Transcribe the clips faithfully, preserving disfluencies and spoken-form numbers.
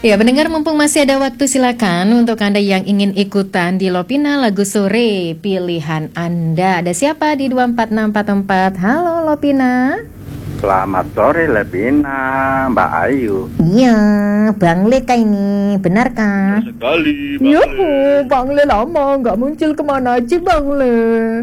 Ya, pendengar, mumpung masih ada waktu, silakan untuk Anda yang ingin ikutan di Lopina Lagu Sore pilihan Anda. Ada siapa di dua empat enam empat empat? Halo Lopina. Selamat sore Lopina, Mbak Ayu. Iya, Bang Leka ini, benarkah? Sekali, Bang Yuhu, Le. Bang Le lama nggak muncul, kemana aja Bang Le?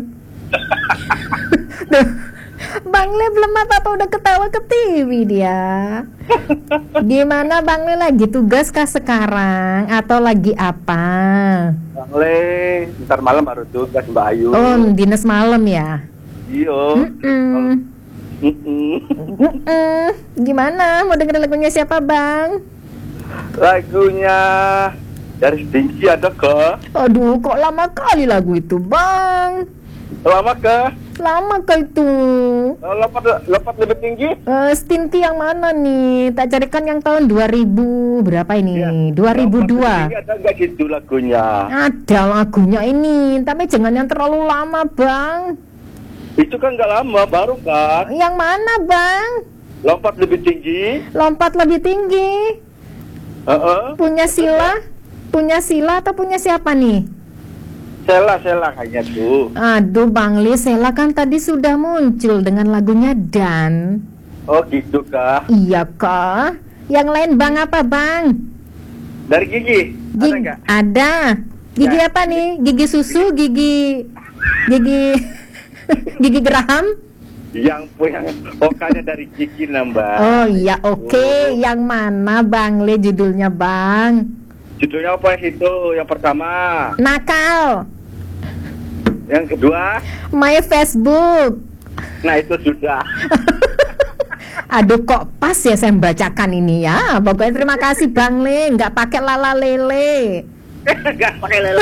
Duh, Bang Le belum apa-apa udah ketawa ke T V dia. Gimana Bang Le, lagi tugas kah sekarang atau lagi apa? Bang Le, ntar malam baru tugas Mbak Ayu. Oh, dinas malam ya? Iya. Mm-mm. Mm-mm. Mm-mm. Gimana? Mau dengerin lagunya siapa Bang? Lagunya dari Stinky ada ke? Aduh, kok lama kali lagu itu Bang? Lama ke? Lama kah itu? Lompat, lompat lebih tinggi? Uh, Stinky yang mana nih? Tak carikan yang tahun dua ribu berapa ini? Ya. dua ribu dua. Lompat lebih tinggi ada nggak gitu lagunya? Ada lagunya ini, tapi jangan yang terlalu lama Bang. Itu kan nggak lama, baru kan? Yang mana Bang? Lompat lebih tinggi? Lompat lebih tinggi. Uh-uh. Punya Sila? Punya Sila atau punya siapa nih? Sela, Sela kayaknya tuh. Aduh Bang Li, Sela kan tadi sudah muncul dengan lagunya Dan. Oh gitu kah? Iya kah? Yang lain Bang apa Bang? Dari Gigi? Ada Gigi, nggak? ada. Gigi Ya. apa nih? Gigi susu, gigi gigi gigi geraham? Yang punya vokalnya dari Gigi nambah. Oh iya, oke. Yang mana Bang Le judulnya Bang? Judulnya apa itu? Yang pertama. Nakal. Yang kedua. My Facebook. Nah itu sudah. Aduh, kok pas ya saya membacakan ini ya. Pokoknya terima kasih Bang Le, nggak pakai lala lele. Gak pakai lele.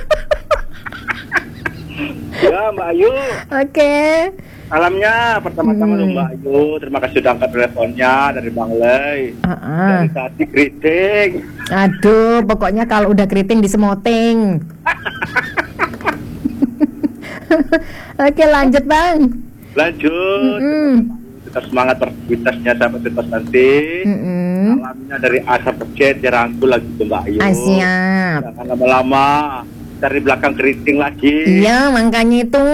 Ya Mbak Ayu. Oke. Salamnya pertama-tama Hmm. Mbak Ayu. Terima kasih sudah angkat teleponnya dari Bang Le. Uh-uh. Dari tadi keriting. Aduh, pokoknya kalau udah keriting disemoting. Oke, lanjut Bang. Lanjut. Mm-mm. Tetap semangat beraktivitasnya sampai tuntas nanti. Mm-mm. Salamnya dari Asap Pecet, dirangkul lagi tuh Mbak Ayu. Ah, siap. Jangan lama-lama. Dari belakang keriting lagi. Iya, makanya itu.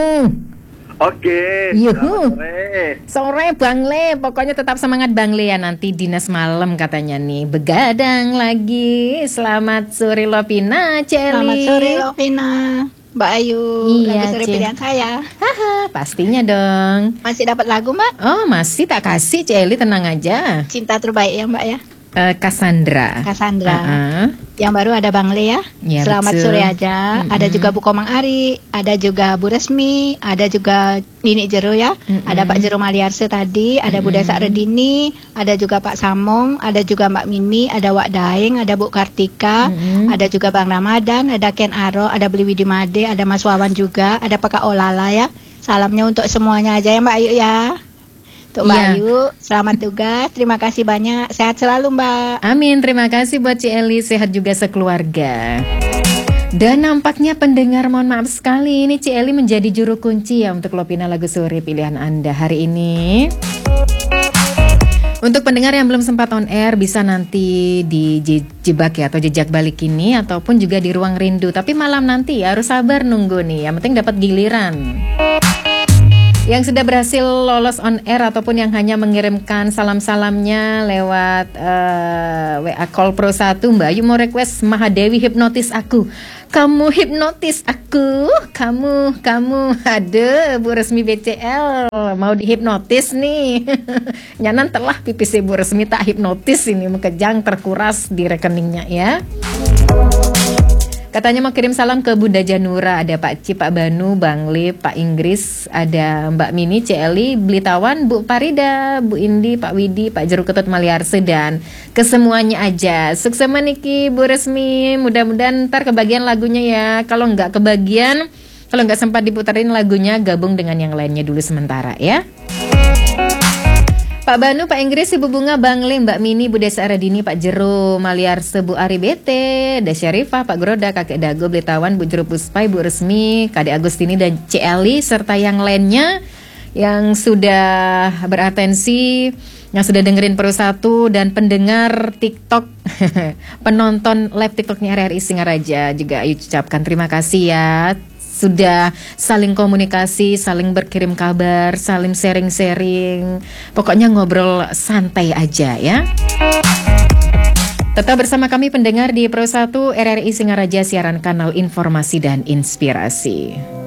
Oke. Yuhu. Selamat sore. Sore Bang Le, pokoknya tetap semangat Bang Le ya, nanti dinas malam katanya nih. Begadang lagi. Selamat sore Lopina, Celi. Selamat sore Lovina, Mbak Ayu. Iya, Lagu sore Ci. pilihan saya. Haha, pastinya dong. Masih dapat lagu Mbak? Oh, masih tak kasih Celi, tenang aja. Cinta terbaik ya Mbak ya. Eh, Cassandra. Cassandra. Uh-uh. Yang baru ada Bang Le ya. Ya, Selamat betul. sore aja. Mm-mm. Ada juga Bu Komang Ari, ada juga Bu Resmi, ada juga Nini Jero ya. Mm-mm. Ada Pak Jero Maliarse tadi, ada Bu Desa Redini, ada juga Pak Samong, ada juga Mbak Mimi, ada Wak Daeng, ada Bu Kartika, Mm-mm. ada juga Bang Ramadan, ada Ken Aro, ada Beli Widi Made, ada Mas Wawan juga, ada Pak Olala ya. Salamnya untuk semuanya aja ya Mbak Ayu ya. Untuk Mbak Iya. Ayu, selamat tugas. Terima kasih banyak. Sehat selalu Mbak. Amin, terima kasih buat Celi, sehat juga sekeluarga. Dan nampaknya pendengar, mohon maaf sekali, ini Celi menjadi juru kunci ya untuk Lopina Lagu Sore pilihan Anda hari ini. Untuk pendengar yang belum sempat on air, bisa nanti dijebak ya, atau jejak balik ini, ataupun juga di Ruang Rindu. Tapi malam nanti ya, harus sabar nunggu nih, yang penting dapat giliran. Yang sudah berhasil lolos on air ataupun yang hanya mengirimkan salam-salamnya lewat uh, W A Call Pro satu, Mbak Ayu mau request Mahadewi hipnotis aku. Kamu hipnotis aku, kamu, kamu, aduh Bu Resmi B C L mau dihipnotis nih. Nyanan telah pipis Bu Resmi tak hipnotis ini, mekejang terkuras di rekeningnya ya. Katanya mau kirim salam ke Bunda Janura, ada Pak Ci, Pak Banu, Bang Le, Pak Inggris, ada Mbak Mini, Celi, Blitawan, Bu Parida, Bu Indi, Pak Widi, Pak Jeruk Ketut Maliarse, dan kesemuanya aja. Sukses meniki Bu Resmi, mudah-mudahan ntar kebagian lagunya ya. Kalau nggak kebagian, kalau nggak sempat diputarin lagunya, gabung dengan yang lainnya dulu sementara ya. Pak Banu, Pak Inggris, Ibu Bunga, Bang Le, Mbak Mini, Bu Desa Aradini, Pak Jero, Maliarse, Bu Ari Bete, Da Syarifah, Pak Groda, Kakek Dago, Blitawan, Bu Jero Puspai, Bu Resmi, Kade Agustini dan Celi serta yang lainnya yang sudah beratensi, yang sudah dengerin Pro satu, dan pendengar TikTok, penonton live TikToknya R R I Singaraja juga Ayu ucapkan terima kasih ya. Sudah saling komunikasi, saling berkirim kabar, saling sharing-sharing. Pokoknya ngobrol santai aja ya. Tetap bersama kami pendengar di Pro satu R R I Singaraja, siaran kanal informasi dan inspirasi.